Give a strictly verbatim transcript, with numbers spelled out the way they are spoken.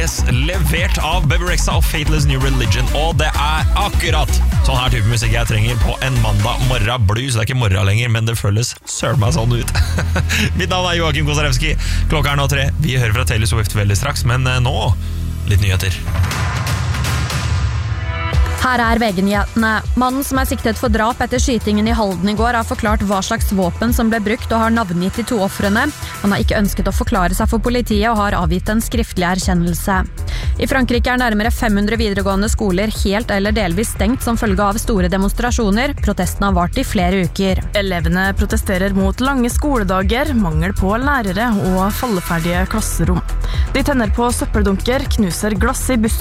Yes, levert av Bebe Rexha og Fateless New Religion. Og det er akkurat sånn her type musikk jeg trenger på en mandag morgen. Blues, det er ikke morgen lenger, men det føles søren meg sånn ut. Mitt navn er Joakim Kosarewski. Klokka er nå tre. Vi hører fra Taylor Swift veldig straks, men nå litt nyheter. Her er V G-nyhetene. Mannen som er siktet for drap etter skytingen i Halden i går har forklart hva slags våpen som ble brukt og har navngitt de to offrene. Han har ikke ønsket å forklare seg for politiet og har avgitt en skriftlig erkjennelse. I Frankrike er nærmere fem hundre videregående skoler helt eller delvis stengt som følge av store demonstrasjoner. Protestene har vart i flere uker. Elevene protesterer mot lange skoledager, mangel på lærere og falleferdige klasserom. De tenner på søppeldunker, knuser glass i bussen